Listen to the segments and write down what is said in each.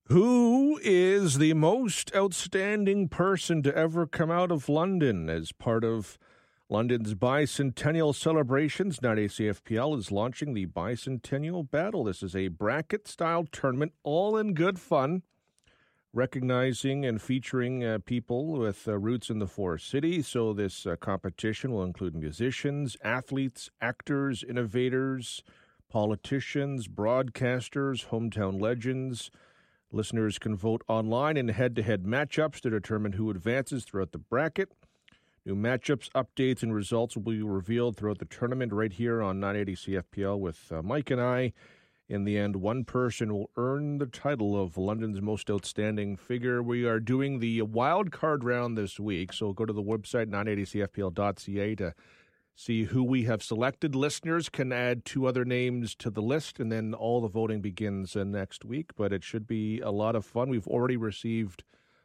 Who is the most outstanding person to ever come out of London? As part of London's bicentennial celebrations, 9ACFPL is launching the Bicentennial Battle. This is a bracket-style tournament, all in good fun, recognizing and featuring people with roots in the Forest City. So this competition will include musicians, athletes, actors, innovators, politicians, broadcasters, hometown legends. Listeners can vote online in head-to-head matchups to determine who advances throughout the bracket. New matchups, updates, and results will be revealed throughout the tournament right here on 980 CFPL with Mike and I. In the end, one person will earn the title of London's most outstanding figure. We are doing the wild card round this week, so go to the website 980cfpl.ca to see who we have selected. Listeners can add two other names to the list, and then all the voting begins next week. But it should be a lot of fun. We've already received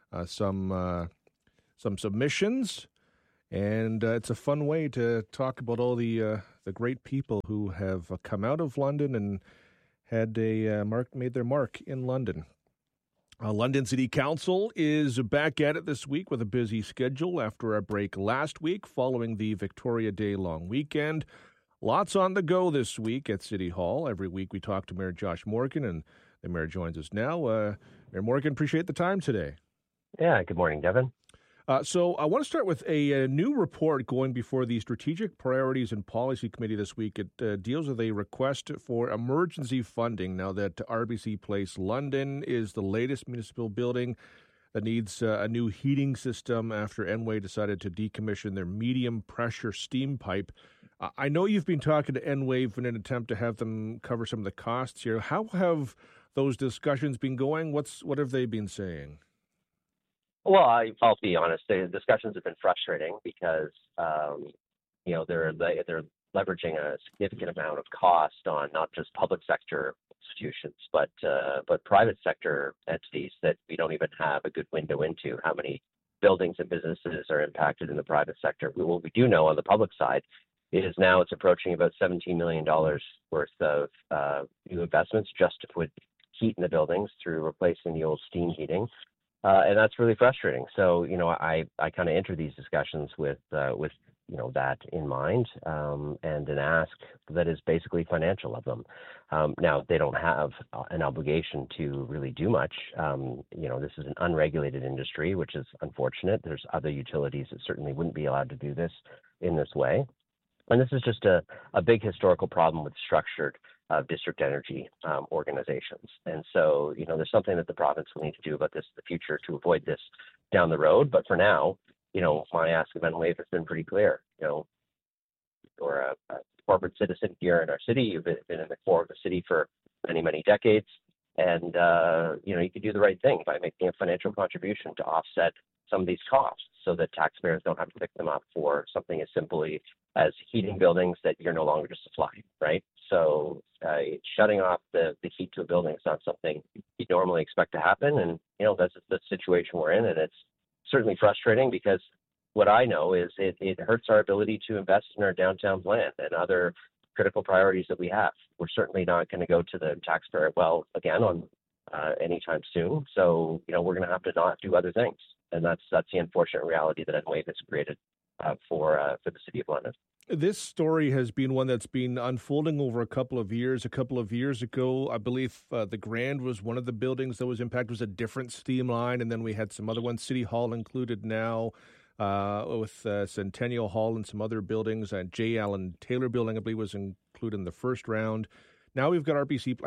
some submissions, and it's a fun way to talk about all the great people who have come out of London and had made their mark in London. London City Council is back at it this week with a busy schedule after a break last week following the Victoria Day long weekend. Lots on the go this week at City Hall. Every week we talk to Mayor Josh Morgan, and the mayor joins us now. Mayor Morgan, appreciate the time today. Yeah, good morning, Devin. So I want to start with a new report going before the Strategic Priorities and Policy Committee this week. It deals with a request for emergency funding now that RBC Place London is the latest municipal building that needs a new heating system after Enwave decided to decommission their medium-pressure steam pipe. I know you've been talking to Enwave in an attempt to have them cover some of the costs here. How have those discussions been going? What have they been saying? Well, I'll be honest. The discussions have been frustrating because, they're leveraging a significant amount of cost on not just public sector institutions, but private sector entities that we don't even have a good window into. How many buildings and businesses are impacted in the private sector? What we do know on the public side is now it's approaching about $17 million worth of new investments just to put heat in the buildings through replacing the old steam heating. And that's really frustrating. So, I kind of enter these discussions with that in mind, and an ask that is basically financial of them. Now, they don't have an obligation to really do much. This is an unregulated industry, which is unfortunate. There's other utilities that certainly wouldn't be allowed to do this in this way. And this is just a big historical problem with structured district energy organizations. And so, there's something that the province will need to do about this in the future to avoid this down the road. But for now, my ask of Enwave has been pretty clear. You're a corporate citizen here in our city. You've been in the core of the city for many, many decades. And, you can do the right thing by making a financial contribution to offset some of these costs so that taxpayers don't have to pick them up for something as simply as heating buildings that you're no longer just supplying, right? So shutting off the heat to a building is not something you'd normally expect to happen. And, that's the situation we're in. And it's certainly frustrating because what I know is it hurts our ability to invest in our downtown plan and other critical priorities that we have. We're certainly not going to go to the taxpayer well again on anytime soon. So, we're going to have to not do other things. And that's the unfortunate reality that Enwave has created for the City of London. This story has been one that's been unfolding over a couple of years. A couple of years ago, I believe the Grand was one of the buildings that was impacted. It was a different steam line, and then we had some other ones, City Hall included now, with Centennial Hall and some other buildings. J. Allen Taylor Building, I believe, was included in the first round. Now we've got RBC.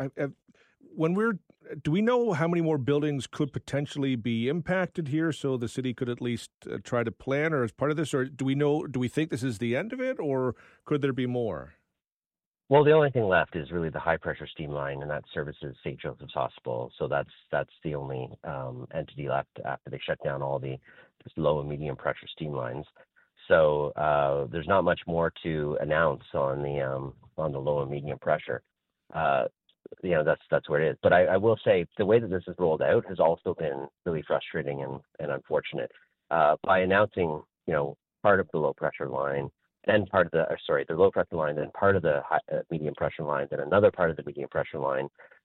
Do we know how many more buildings could potentially be impacted here so the city could at least try to plan, or as part of this, or do we think this is the end of it, or could there be more? Well, the only thing left is really the high pressure steam line, and that services St. Joseph's Hospital. So that's the only entity left after they shut down all the low and medium pressure steam lines. So there's not much more to announce on the low and medium pressure. That's where it is. But I will say the way that this is rolled out has also been really frustrating and unfortunate. By announcing, part of the low pressure line and part of the low pressure line, then part of the medium pressure line, then another part of the medium pressure line,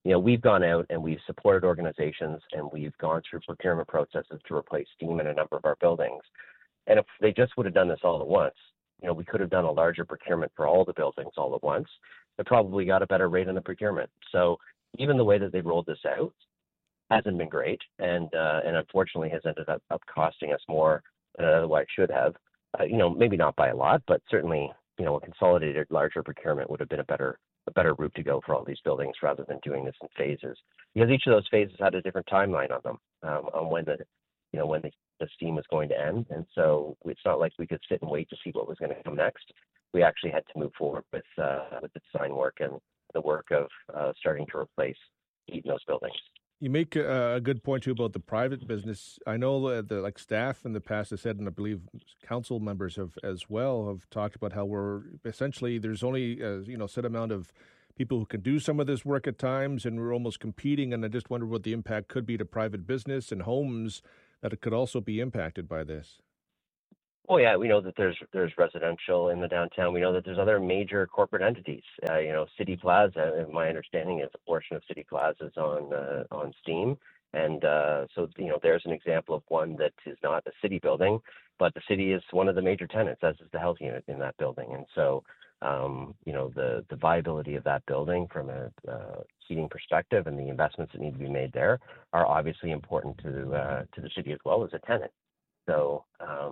we've gone out and we've supported organizations and we've gone through procurement processes to replace steam in a number of our buildings. And if they just would have done this all at once, we could have done a larger procurement for all the buildings all at once. They probably got a better rate on the procurement. So even the way that they rolled this out hasn't been great, and unfortunately has ended up costing us more than it otherwise should have. Maybe not by a lot, but certainly, a consolidated larger procurement would have been a better route to go for all these buildings rather than doing this in phases, because each of those phases had a different timeline on them, on when the steam was going to end. And so it's not like we could sit and wait to see what was going to come next. We actually had to move forward with the design work and the work of starting to replace heat in those buildings. You make a good point too about the private business. I know the staff in the past has said, and I believe council members have as well, have talked about how we're essentially there's only a set amount of people who can do some of this work at times, and we're almost competing. And I just wonder what the impact could be to private business and homes that it could also be impacted by this. Oh yeah, we know that there's residential in the downtown. We know that there's other major corporate entities. City Plaza. My understanding is a portion of City Plaza is on Steam, and so there's an example of one that is not a city building, but the city is one of the major tenants, as is the health unit in that building. And so the viability of that building from a heating perspective and the investments that need to be made there are obviously important to the city as well as a tenant. So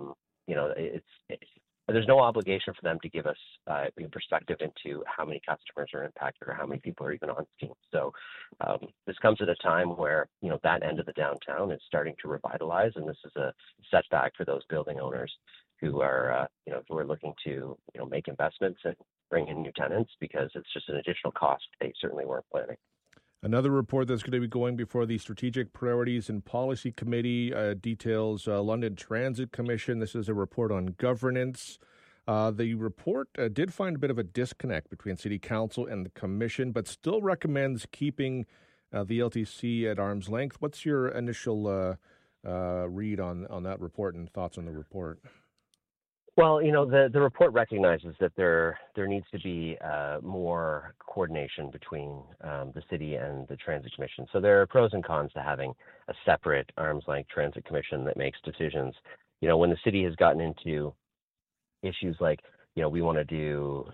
there's no obligation for them to give us perspective into how many customers are impacted or how many people are even on Steam. So this comes at a time where that end of the downtown is starting to revitalize, and this is a setback for those building owners who are looking to make investments and bring in new tenants, because it's just an additional cost they certainly weren't planning. Another report that's going to be going before the Strategic Priorities and Policy Committee details London Transit Commission. This is a report on governance. The report did find a bit of a disconnect between City Council and the Commission, but still recommends keeping the LTC at arm's length. What's your initial read on that report and thoughts on the report? Well, the report recognizes that there needs to be more coordination between the city and the Transit Commission. So there are pros and cons to having a separate arm's length Transit Commission that makes decisions. When the city has gotten into issues like, we want to do,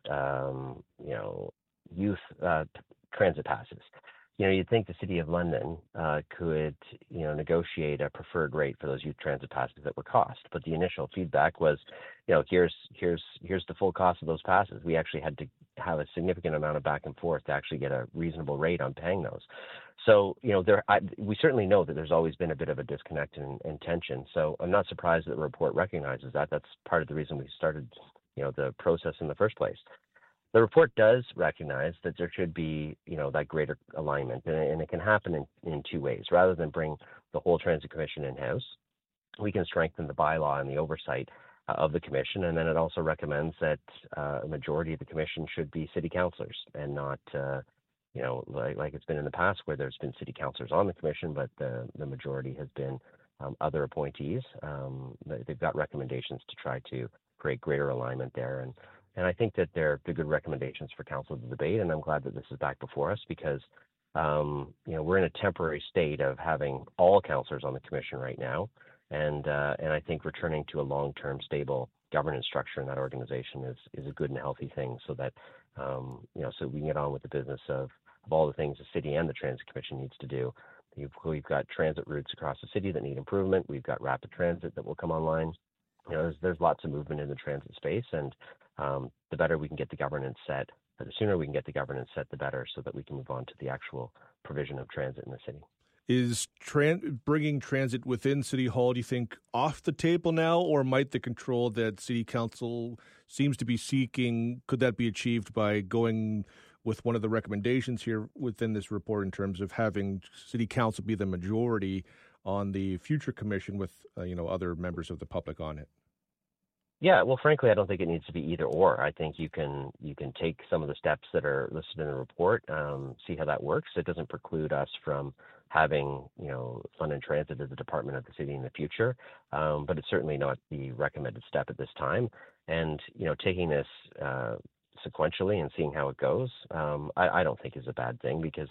youth transit passes. You'd think the City of London could, negotiate a preferred rate for those youth transit passes that would cost. But the initial feedback was, here's the full cost of those passes. We actually had to have a significant amount of back and forth to actually get a reasonable rate on paying those. So, we certainly know that there's always been a bit of a disconnect and tension. So I'm not surprised that the report recognizes that. That's part of the reason we started, the process in the first place. The report does recognize that there should be, that greater alignment, and it can happen in two ways. Rather than bring the whole Transit Commission in-house, we can strengthen the bylaw and the oversight of the Commission, and then it also recommends that a majority of the Commission should be city councillors and not, like it's been in the past where there's been city councillors on the Commission, but the majority has been other appointees. They've got recommendations to try to create greater alignment there, and I think that they're good recommendations for council to debate, and I'm glad that this is back before us because, we're in a temporary state of having all councillors on the Commission right now, and I think returning to a long-term stable governance structure in that organization is a good and healthy thing, so that so we can get on with the business of all the things the city and the Transit Commission needs to do. We've got transit routes across the city that need improvement. We've got rapid transit that will come online. There's lots of movement in the transit space, and the better we can get the governance set, or the sooner we can get the governance set, the better, so that we can move on to the actual provision of transit in the city. Is bringing transit within City Hall, do you think, off the table now, or might the control that City Council seems to be seeking, could that be achieved by going with one of the recommendations here within this report in terms of having City Council be the majority on the future commission with other members of the public on it? Yeah, well, frankly, I don't think it needs to be either or. I think you can take some of the steps that are listed in the report, see how that works. It doesn't preclude us from having, London Transit as a department of the city in the future, but it's certainly not the recommended step at this time. And, taking this sequentially and seeing how it goes, I don't think is a bad thing, because,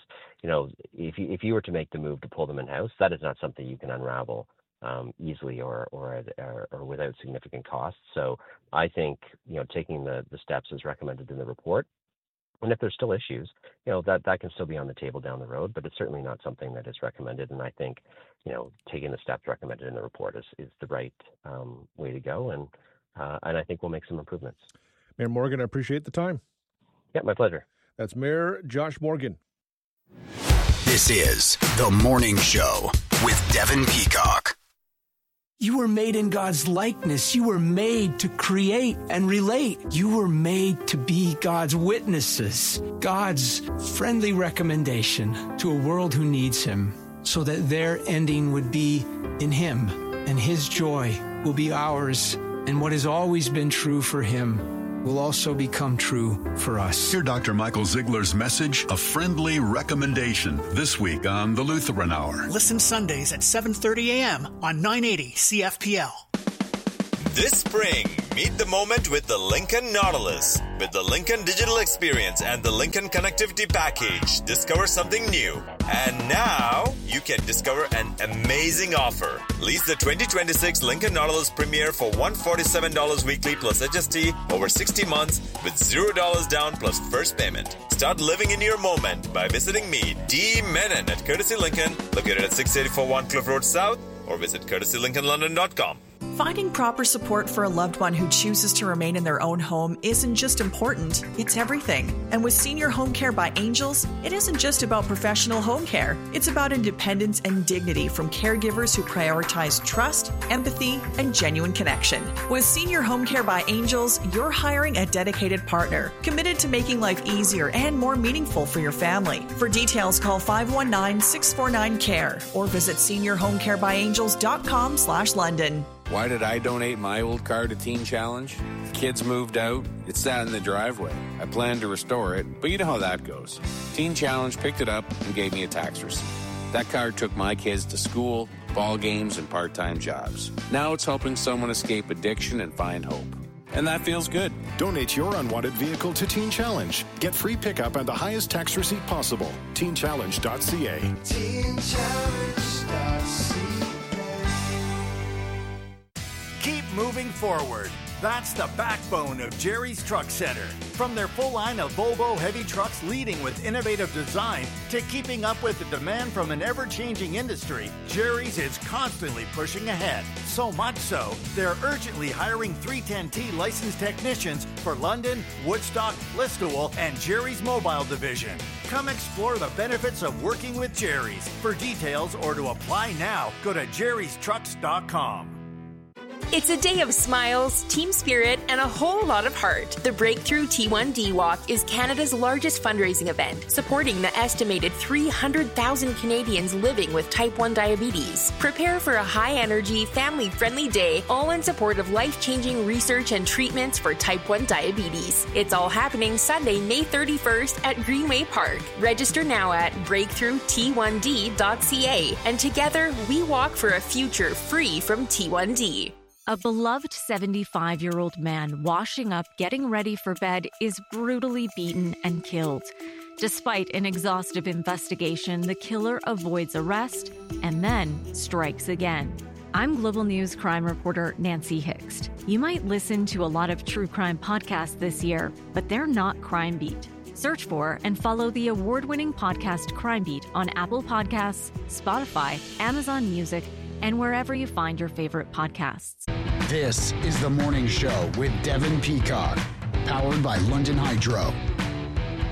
if you were to make the move to pull them in-house, that is not something you can unravel easily or without significant costs. So I think, taking the steps as recommended in the report, and if there's still issues, that can still be on the table down the road, but it's certainly not something that is recommended. And I think, taking the steps recommended in the report is the right way to go. And I think we'll make some improvements. Mayor Morgan, I appreciate the time. Yeah, my pleasure. That's Mayor Josh Morgan. This is The Morning Show with Devin Peacock. You were made in God's likeness. You were made to create and relate. You were made to be God's witnesses, God's friendly recommendation to a world who needs Him, so that their ending would be in Him, and His joy will be ours, and what has always been true for Him will also become true for us. Hear Dr. Michael Ziegler's message, A Friendly Recommendation, this week on The Lutheran Hour. Listen Sundays at 7:30 a.m. on 980 CFPL. This spring, meet the moment with the Lincoln Nautilus. With the Lincoln Digital Experience and the Lincoln Connectivity Package, discover something new. And now, you can discover an amazing offer. Lease the 2026 Lincoln Nautilus Premier for $147 weekly plus HST over 60 months with $0 down plus first payment. Start living in your moment by visiting me, D. Menon, at Courtesy Lincoln, located at 684 Wharncliffe Road South, or visit courtesylincolnlondon.com. Finding proper support for a loved one who chooses to remain in their own home isn't just important, it's everything. And with Senior Home Care by Angels, it isn't just about professional home care. It's about independence and dignity from caregivers who prioritize trust, empathy, and genuine connection. With Senior Home Care by Angels, you're hiring a dedicated partner, committed to making life easier and more meaningful for your family. For details, call 519-649-CARE or visit seniorhomecarebyangels.com/London. Why did I donate my old car to Teen Challenge? The kids moved out. It sat in the driveway. I planned to restore it, but you know how that goes. Teen Challenge picked it up and gave me a tax receipt. That car took my kids to school, ball games, and part-time jobs. Now it's helping someone escape addiction and find hope. And that feels good. Donate your unwanted vehicle to Teen Challenge. Get free pickup and the highest tax receipt possible. TeenChallenge.ca. TeenChallenge.ca. Keep moving forward. That's the backbone of Jerry's Truck Center. From their full line of Volvo heavy trucks leading with innovative design to keeping up with the demand from an ever-changing industry, Jerry's is constantly pushing ahead. So much so, they're urgently hiring 310T licensed technicians for London, Woodstock, Listowel, and Jerry's Mobile Division. Come explore the benefits of working with Jerry's. For details or to apply now, go to jerrystrucks.com. It's a day of smiles, team spirit, and a whole lot of heart. The Breakthrough T1D Walk is Canada's largest fundraising event, supporting the estimated 300,000 Canadians living with type 1 diabetes. Prepare for a high-energy, family-friendly day, all in support of life-changing research and treatments for type 1 diabetes. It's all happening Sunday, May 31st at Greenway Park. Register now at breakthrough-t1d.ca, and together we walk for a future free from T1D. A beloved 75-year-old man washing up, getting ready for bed, is brutally beaten and killed. Despite an exhaustive investigation, the killer avoids arrest and then strikes again. I'm Global News crime reporter Nancy Hixt. You might listen to a lot of true crime podcasts this year, but they're not Crime Beat. Search for and follow the award-winning podcast Crime Beat on Apple Podcasts, Spotify, Amazon Music, and wherever you find your favorite podcasts. This is The Morning Show with Devin Peacock, powered by London Hydro.